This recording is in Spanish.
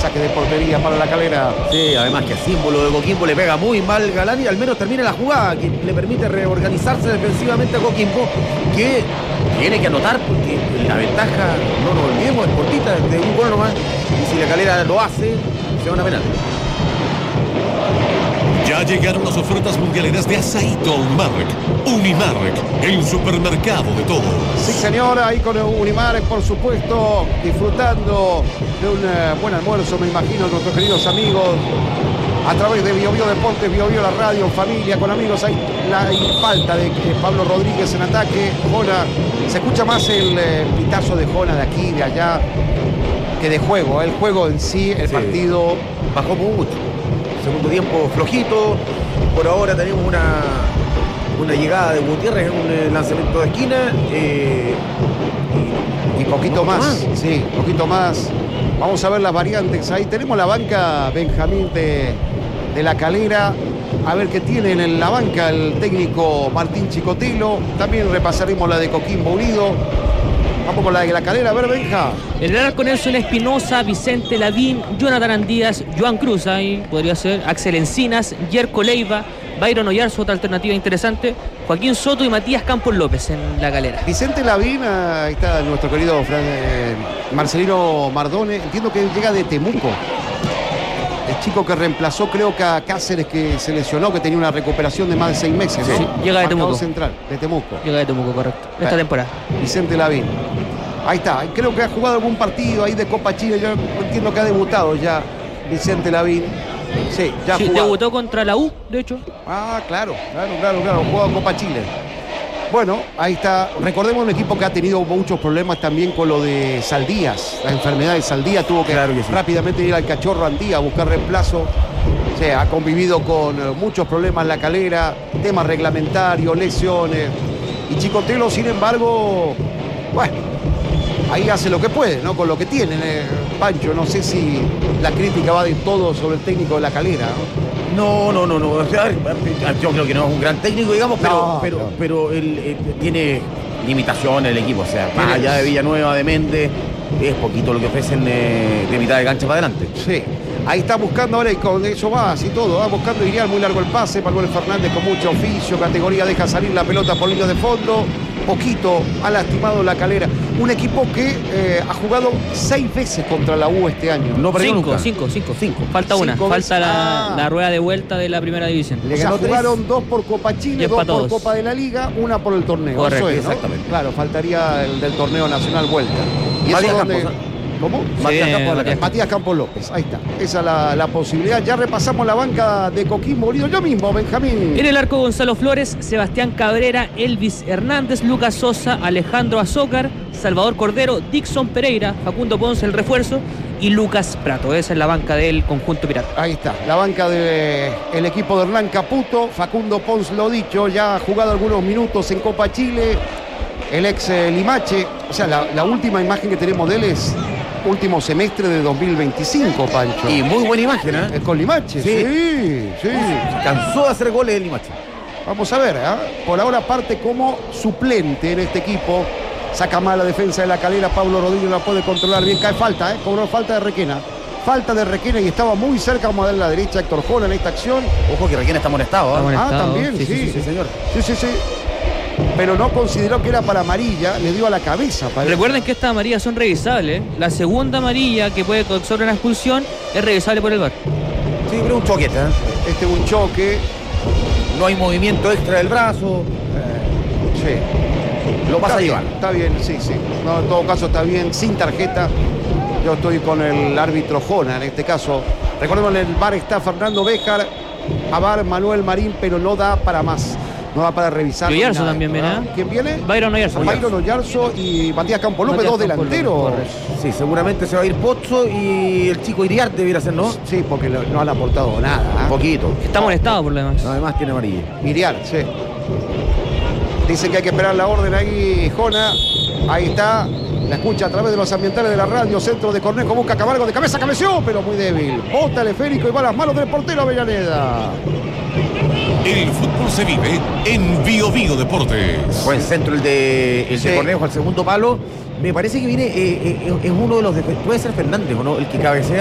saque de portería para La Calera. Sí, además que símbolo de Coquimbo le pega muy mal Galán y al menos termina la jugada, que le permite reorganizarse defensivamente a Coquimbo, que tiene que anotar porque la ventaja, no nos olvidemos, es cortita, de un gol nomás, y si La Calera lo hace, se van a penal. Ya llegaron las ofertas mundialeras de Asaíto Unimark. Unimark, el supermercado de todos. Sí, señor, ahí con Unimark, por supuesto, disfrutando de un buen almuerzo, me imagino, nuestros queridos amigos, a través de BioBio Deportes, BioBio la radio, familia, con amigos. Hay falta de Pablo Rodríguez en ataque. Jona, se escucha más el pitazo de Jona de aquí, de allá, que de juego. El juego en sí, el partido bajó mucho. Segundo tiempo flojito. Por ahora tenemos una llegada de Gutiérrez en un lanzamiento de esquina. Y poquito más. Sí, poquito más. Vamos a ver las variantes. Ahí tenemos la banca, Benjamín, de La Calera. A ver qué tiene en la banca el técnico Martín Chicotelo. También repasaremos la de Coquimbo Unido. Vamos con la de La Calera, a ver, Benja. El arco Nelson Espinosa, Vicente Lavín, Jonathan Andías, Joan Cruz, ahí podría ser, Axel Encinas, Yerko Leiva, Byron Oyarzo, otra alternativa interesante, Joaquín Soto y Matías Campos López en La Calera. Vicente Lavín, ahí está nuestro querido Marcelino Mardone, entiendo que llega de Temuco. El chico que reemplazó, creo que a Cáceres, que se lesionó, que tenía una recuperación de más de 6 meses. ¿no? Sí, llega de Temuco. Central, de Temuco. Llega de Temuco, correcto. Esta temporada. Vicente Lavín. Ahí está. Creo que ha jugado algún partido ahí de Copa Chile. Yo entiendo que ha debutado ya Vicente Lavín. Sí, ya sí, debutó contra la U, de hecho. Ah, claro. Jugado Copa Chile. Bueno, ahí está. Recordemos un equipo que ha tenido muchos problemas también con lo de Saldías. La enfermedad de Saldías tuvo que rápidamente ir al Cachorro Andía a buscar reemplazo. O sea, ha convivido con muchos problemas La Calera, temas reglamentarios, lesiones. Y Chicotelo, sin embargo, bueno, ahí hace lo que puede, ¿no? Con lo que tiene, Pancho. No sé si la crítica va de todo sobre el técnico de La Calera, ¿no? No. O sea, yo creo que no es un gran técnico, digamos, pero él tiene limitaciones el equipo. O sea, más allá de Villanueva, de Méndez, es poquito lo que ofrecen de mitad de cancha para adelante. Sí. Ahí está buscando ahora y con eso va, así todo. Va buscando Iriar, muy largo el pase. Manuel Fernández con mucho oficio. Categoría deja salir la pelota por línea de fondo. Poquito ha lastimado La Calera. Un equipo que ha jugado 6 veces contra la U este año. No perdió nunca. Cinco. Falta una. Falta la rueda de vuelta de la primera división. Le ganó, jugaron 2 por Copa Chile, 2 por Copa de la Liga, 1 por el torneo. Correcto, eso es, ¿no? Exactamente. Claro, faltaría el del torneo nacional vuelta. Y eso Matías donde... Campos, ¿Cómo? Matías Campos López, ahí está. Esa es la posibilidad. Ya repasamos la banca de Coquimbo Unido. Yo mismo, Benjamín. En el arco, Gonzalo Flores, Sebastián Cabrera, Elvis Hernández, Lucas Sosa, Alejandro Azócar, Salvador Cordero, Dixon Pereira, Facundo Ponce, el refuerzo, y Lucas Prato. Esa es la banca del conjunto pirata. Ahí está, la banca del equipo de Hernán Caputo. Facundo Ponce, lo dicho, ya ha jugado algunos minutos en Copa Chile. El ex Limache. O sea, la última imagen que tenemos de él es último semestre de 2025, Pancho. Y muy buena imagen, ¿eh? Con Limache, sí. Cansó de hacer goles el Limache. Vamos a ver, por ahora parte como suplente en este equipo. Saca mal la defensa de La Calera. Pablo Rodríguez la puede controlar bien. Cae falta, cobró falta de Requena. Falta de Requena y estaba muy cerca. Vamos a darle a la derecha a Héctor Jona en esta acción. Ojo que Requena está amonestado. También, sí, señor. Sí. Pero no consideró que era para amarilla, le dio a la cabeza. Recuerden que estas amarillas son revisables. La segunda amarilla que puede causar una expulsión es revisable por el VAR. Sí, pero un choquete, Este es un choque. No hay movimiento extra del brazo. Sí. Lo pasa a llevar. Está bien, sí. No, en todo caso está bien, sin tarjeta. Yo estoy con el árbitro Jona en este caso. Recordemos, en el VAR está Fernando Béjar, a VAR Manuel Marín, pero no da para más. No da para revisar. Y Oyarzo también viene. ¿Quién viene? Byron Oyarzo y Matías Campos López, 2 delanteros. Sí, seguramente se va a ir Pozzo y el chico Iriar debiera ser, ¿no? Sí, porque no han aportado nada. Un poquito. Está molestado por lo demás. Además tiene amarilla. Iriar, sí. Dicen que hay que esperar la orden ahí, Jona. Ahí está. La escucha a través de los ambientales de la radio. Centro de Cornejo, busca Camargo de cabeza, cabeció, pero muy débil. Bota el esférico y va a las manos del portero Avellaneda. El fútbol se vive en BioBio Deportes. Buen centro el de Cornejo al segundo palo. Me parece que viene, es uno de los puede ser Fernández, ¿o no? El que cabecea.